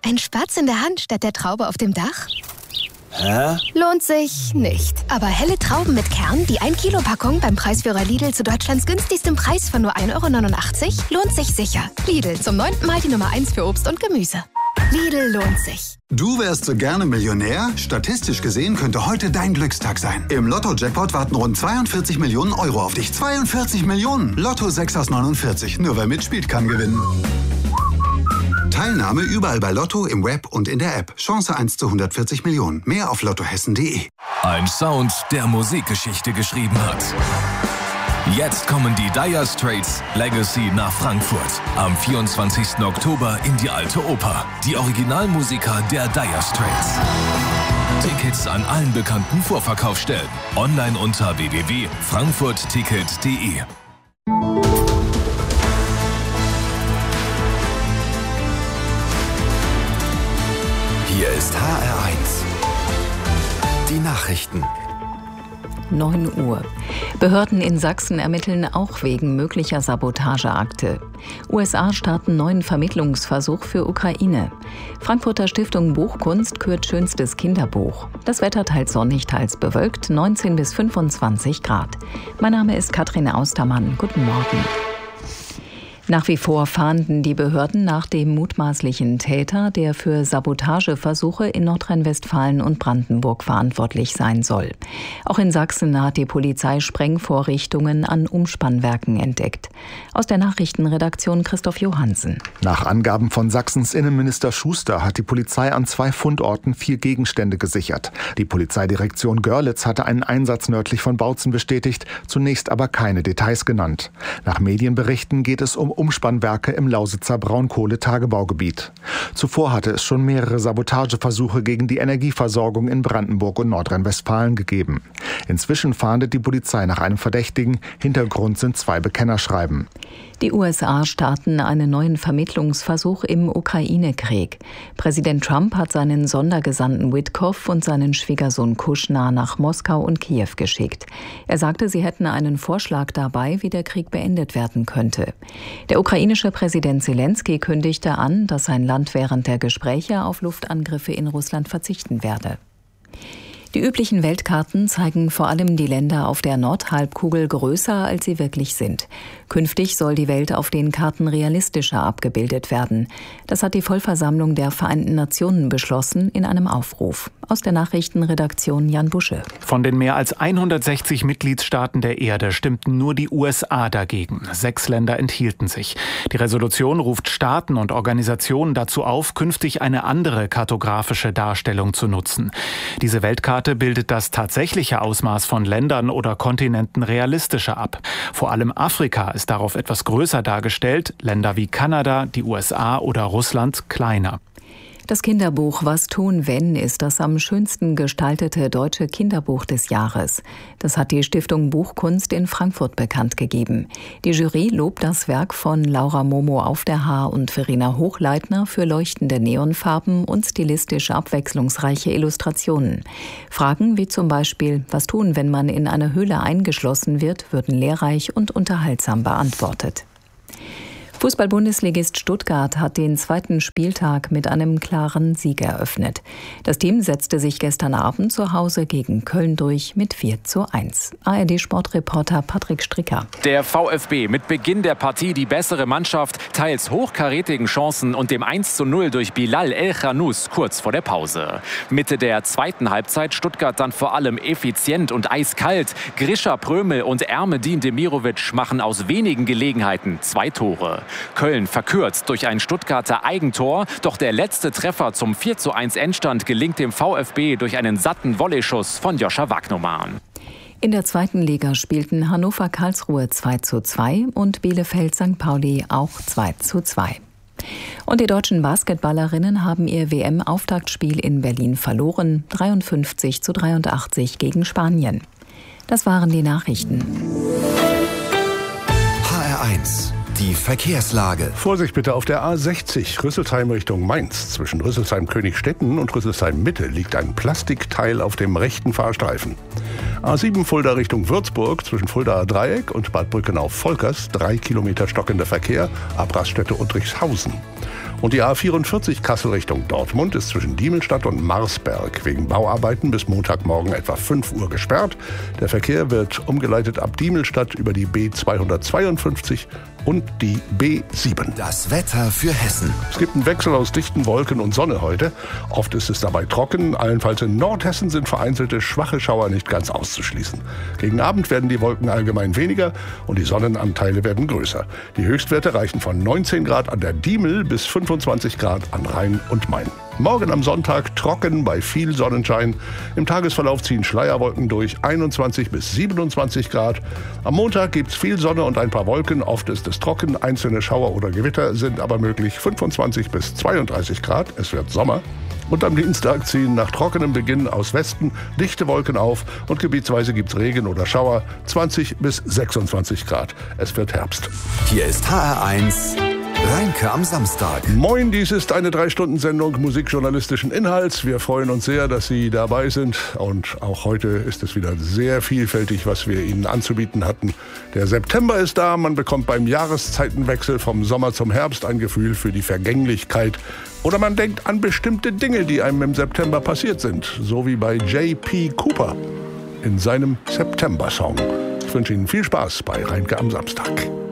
Ein Spatz in der Hand statt der Traube auf dem Dach? Hä? Lohnt sich nicht. Aber helle Trauben mit Kern, die 1 Kilo Packung beim Preisführer Lidl zu Deutschlands günstigstem Preis von nur 1,89 € lohnt sich sicher. Lidl, zum 9. Mal die Nummer 1 für Obst und Gemüse. Lidl lohnt sich. Du wärst so gerne Millionär? Statistisch gesehen könnte heute dein Glückstag sein. Im Lotto-Jackpot warten rund 42 Millionen Euro auf dich. 42 Millionen! Lotto 6 aus 49. Nur wer mitspielt, kann gewinnen. Teilnahme überall bei Lotto, im Web und in der App. Chance 1 zu 140 Millionen. Mehr auf lottohessen.de. Ein Sound, der Musikgeschichte geschrieben hat. Jetzt kommen die Dire Straits Legacy nach Frankfurt. Am 24. Oktober in die Alte Oper. Die Originalmusiker der Dire Straits. Tickets an allen bekannten Vorverkaufsstellen. Online unter www.frankfurtticket.de. Hier ist HR1. Die Nachrichten. 9 Uhr. Behörden in Sachsen ermitteln auch wegen möglicher Sabotageakte. USA starten neuen Vermittlungsversuch für Ukraine. Frankfurter Stiftung Buchkunst kürt schönstes Kinderbuch. Das Wetter teils sonnig, teils bewölkt, 19 bis 25 Grad. Mein Name ist Katrin Austermann. Guten Morgen. Nach wie vor fahnden die Behörden nach dem mutmaßlichen Täter, der für Sabotageversuche in Nordrhein-Westfalen und Brandenburg verantwortlich sein soll. Auch in Sachsen hat die Polizei Sprengvorrichtungen an Umspannwerken entdeckt. Aus der Nachrichtenredaktion Christoph Johansen. Nach Angaben von Sachsens Innenminister Schuster hat die Polizei an 2 Fundorten 4 Gegenstände gesichert. Die Polizeidirektion Görlitz hatte einen Einsatz nördlich von Bautzen bestätigt, zunächst aber keine Details genannt. Nach Medienberichten geht es um Umspannwerke im Lausitzer Braunkohletagebaugebiet. Zuvor hatte es schon mehrere Sabotageversuche gegen die Energieversorgung in Brandenburg und Nordrhein-Westfalen gegeben. Inzwischen fahndet die Polizei nach einem Verdächtigen. Hintergrund sind 2 Bekennerschreiben. Die USA starten einen neuen Vermittlungsversuch im Ukraine-Krieg. Präsident Trump hat seinen Sondergesandten Witkoff und seinen Schwiegersohn Kushner nach Moskau und Kiew geschickt. Er sagte, sie hätten einen Vorschlag dabei, wie der Krieg beendet werden könnte. Der ukrainische Präsident Selenskyj kündigte an, dass sein Land während der Gespräche auf Luftangriffe in Russland verzichten werde. Die üblichen Weltkarten zeigen vor allem die Länder auf der Nordhalbkugel größer, als sie wirklich sind. Künftig soll die Welt auf den Karten realistischer abgebildet werden. Das hat die Vollversammlung der Vereinten Nationen beschlossen in einem Aufruf. Aus der Nachrichtenredaktion Jan Busche. Von den mehr als 160 Mitgliedstaaten der Erde stimmten nur die USA dagegen. 6 Länder enthielten sich. Die Resolution ruft Staaten und Organisationen dazu auf, künftig eine andere kartografische Darstellung zu nutzen. Diese Weltkarte bildet das tatsächliche Ausmaß von Ländern oder Kontinenten realistischer ab. Vor allem Afrika ist darauf etwas größer dargestellt, Länder wie Kanada, die USA oder Russland kleiner. Das Kinderbuch Was tun, wenn ist das am schönsten gestaltete deutsche Kinderbuch des Jahres. Das hat die Stiftung Buchkunst in Frankfurt bekannt gegeben. Die Jury lobt das Werk von Laura Momo auf der Haar und Verena Hochleitner für leuchtende Neonfarben und stilistisch abwechslungsreiche Illustrationen. Fragen wie zum Beispiel, was tun, wenn man in eine Höhle eingeschlossen wird, würden lehrreich und unterhaltsam beantwortet. Fußball-Bundesligist Stuttgart hat den 2. Spieltag mit einem klaren Sieg eröffnet. Das Team setzte sich gestern Abend zu Hause gegen Köln durch mit 4:1. ARD-Sportreporter Patrick Stricker. Der VfB mit Beginn der Partie die bessere Mannschaft, teils hochkarätigen Chancen und dem 1:0 durch Bilal El-Khanous kurz vor der Pause. Mitte der zweiten Halbzeit Stuttgart dann vor allem effizient und eiskalt. Grisha Prömel und Ermedin Demirovic machen aus wenigen Gelegenheiten 2 Tore. Köln verkürzt durch ein Stuttgarter Eigentor, doch der letzte Treffer zum 4:1 Endstand gelingt dem VfB durch einen satten Volleyschuss von Joscha Wagnoman. In der 2. Liga spielten Hannover-Karlsruhe 2:2 und Bielefeld-St. Pauli auch 2:2. Und die deutschen Basketballerinnen haben ihr WM-Auftaktspiel in Berlin verloren, 53:83 gegen Spanien. Das waren die Nachrichten. HR1. Die Verkehrslage. Vorsicht bitte auf der A60 Rüsselsheim Richtung Mainz. Zwischen Rüsselsheim-Königsstetten und Rüsselsheim-Mitte liegt ein Plastikteil auf dem rechten Fahrstreifen. A7 Fulda Richtung Würzburg zwischen Fuldaer Dreieck und Bad Brückenau-Volkers 3 Kilometer stockender Verkehr ab Raststätte Uttrichshausen. Und die A44 Kassel Richtung Dortmund ist zwischen Diemelstadt und Marsberg wegen Bauarbeiten bis Montagmorgen etwa 5 Uhr gesperrt. Der Verkehr wird umgeleitet ab Diemelstadt über die B252 und die B7. Das Wetter für Hessen. Es gibt einen Wechsel aus dichten Wolken und Sonne heute. Oft ist es dabei trocken. Allenfalls in Nordhessen sind vereinzelte schwache Schauer nicht ganz auszuschließen. Gegen Abend werden die Wolken allgemein weniger und die Sonnenanteile werden größer. Die Höchstwerte reichen von 19 Grad an der Diemel bis 25 Grad an Rhein und Main. Morgen am Sonntag trocken bei viel Sonnenschein. Im Tagesverlauf ziehen Schleierwolken durch, 21 bis 27 Grad. Am Montag gibt es viel Sonne und ein paar Wolken. Oft ist es trocken, einzelne Schauer oder Gewitter sind aber möglich, 25 bis 32 Grad. Es wird Sommer. Und am Dienstag ziehen nach trockenem Beginn aus Westen dichte Wolken auf und gebietsweise gibt es Regen oder Schauer, 20 bis 26 Grad. Es wird Herbst. Hier ist HR1 Rheinke am Samstag. Moin, dies ist eine 3-Stunden-Sendung musikjournalistischen Inhalts. Wir freuen uns sehr, dass Sie dabei sind. Und auch heute ist es wieder sehr vielfältig, was wir Ihnen anzubieten hatten. Der September ist da. Man bekommt beim Jahreszeitenwechsel vom Sommer zum Herbst ein Gefühl für die Vergänglichkeit. Oder man denkt an bestimmte Dinge, die einem im September passiert sind. So wie bei J.P. Cooper in seinem September-Song. Ich wünsche Ihnen viel Spaß bei Rheinke am Samstag.